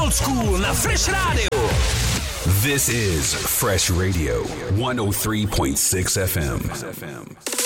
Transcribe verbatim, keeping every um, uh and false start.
Old School na Fresh Radio. This is Fresh Radio one oh three point six F M.